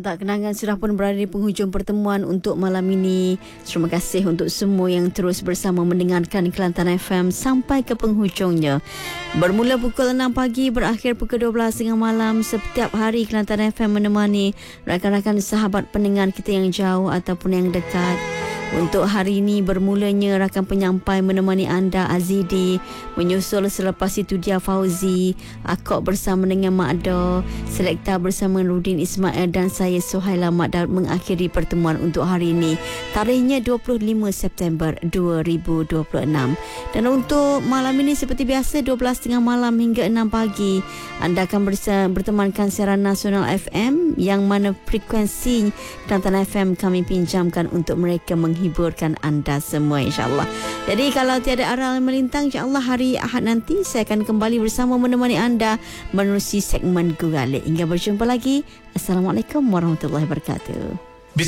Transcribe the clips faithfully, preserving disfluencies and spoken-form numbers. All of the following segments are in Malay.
tak kenangan sudah pun berada di penghujung pertemuan untuk malam ini. Terima kasih untuk semua yang terus bersama mendengarkan Kelantan F M sampai ke penghujungnya. Bermula pukul enam pagi, berakhir pukul dua belas tengah malam. Setiap hari Kelantan F M menemani rakan-rakan sahabat pendengar kita yang jauh ataupun yang dekat. Untuk hari ini bermulanya rakan penyampai menemani anda Azidi, menyusul selepas itu dia Fauzi, Akok bersama dengan Mak Do, Selekta bersama Rudin Ismail dan saya Suhaila Mak Daud mengakhiri pertemuan untuk hari ini. Tarikhnya dua puluh lima September dua ribu dua puluh enam. Dan untuk malam ini seperti biasa dua belas tengah malam hingga enam pagi anda akan bersa- bertemankan siaran nasional F M yang mana frekuensi Kelantan F M kami pinjamkan untuk mereka meng hiburkan anda semua insyaAllah. Jadi kalau tiada aral yang melintang, insyaAllah hari Ahad nanti saya akan kembali bersama menemani anda menerusi segmen Gugalik. Hingga berjumpa lagi. Assalamualaikum warahmatullahi wabarakatuh.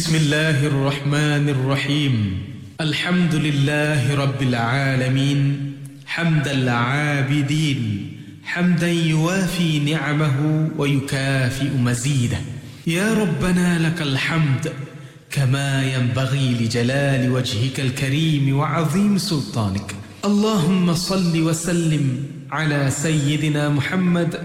Bismillahirrahmanirrahim. Alhamdulillahi Rabbil Alamin. Hamdal Abidin. Hamdan yuwafi ni'amahu wa yukafi'u mazidah. Ya Rabbana lakal hamd كما ينبغي لجلال وجهك الكريم وعظيم سلطانك. اللهم صل وسلم على سيدنا محمد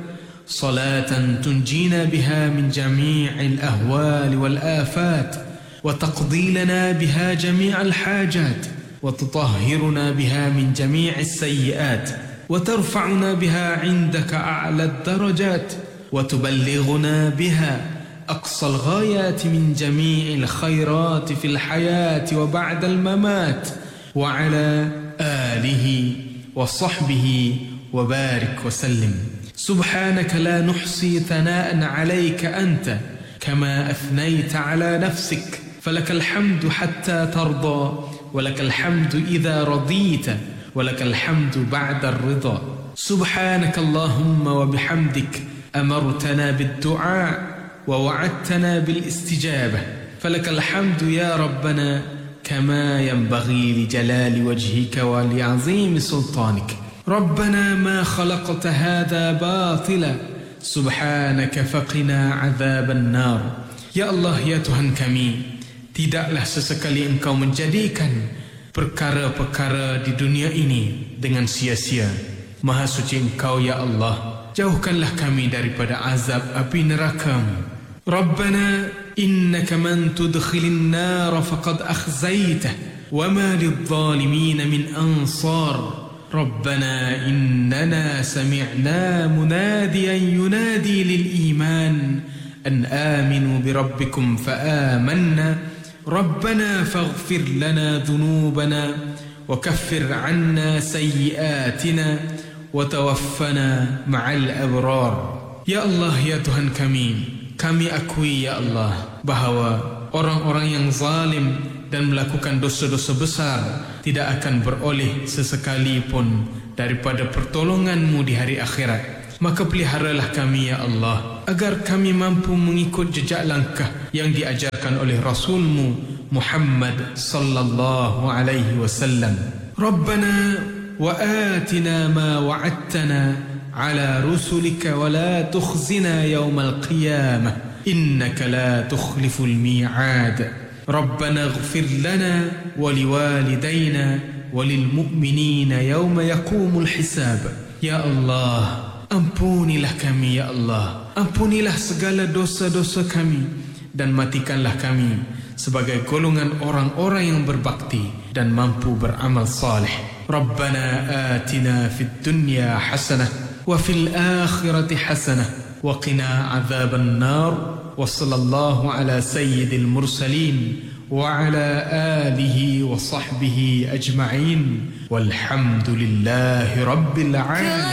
صلاة تنجينا بها من جميع الأهوال والآفات وتقضي لنا بها جميع الحاجات وتطهرنا بها من جميع السيئات وترفعنا بها عندك أعلى الدرجات وتبلغنا بها أقصى الغايات من جميع الخيرات في الحياة وبعد الممات وعلى آله وصحبه وبارك وسلم. سبحانك لا نحصي ثناء عليك أنت كما أثنيت على نفسك، فلك الحمد حتى ترضى، ولك الحمد إذا رضيت، ولك الحمد بعد الرضا. سبحانك اللهم وبحمدك أمرتنا بالدعاء ووعدتنا بالاستجابة، فلك الحمد يا ربنا كما ينبغي لجلال وجهك ولعظيم سلطانك. ربنا ما خلقت هذا باطلا سبحانك فقنا عذاب النار. Ya Allah, ya Tuhan kami, tidaklah sesekali Engkau menjadikan perkara-perkara di dunia ini dengan sia-sia. Maha suci Engkau ya Allah, jauhkanlah kami daripada azab api neraka-Mu. ربنا إنك من تدخل النار فقد أخزيته وما للظالمين من أنصار. ربنا إننا سمعنا مناديا ينادي للإيمان أن آمنوا بربكم فآمنا. ربنا فاغفر لنا ذنوبنا وكفر عنا سيئاتنا وتوفنا مع الأبرار. Ya Allah, ya Tuhan kami, kami akui ya Allah bahawa orang-orang yang zalim dan melakukan dosa-dosa besar tidak akan beroleh sesekali pun daripada pertolongan-Mu di hari akhirat. Maka peliharalah kami ya Allah agar kami mampu mengikut jejak langkah yang diajarkan oleh Rasul-Mu Muhammad sallallahu alaihi wasallam. Rabbana wa atina ma wa'adtana على رسلك ولا تخزنا يوم القيامة إنك لا تخلف الميعاد. ربنا اغفر لنا ولوالدينا وللمؤمنين يوم يقوم الحساب. يا الله, ampunilah kami ya Allah, ampunilah segala dosa-dosa kami dan matikanlah kami sebagai golongan orang-orang yang berbakti dan mampu beramal saleh. Rabbana atina fid dunya hasanah وفي الآخرة حسنة وقنا عذاب النار. وصلى الله على سيد المرسلين وعلى آله وصحبه أجمعين والحمد لله رب العالمين.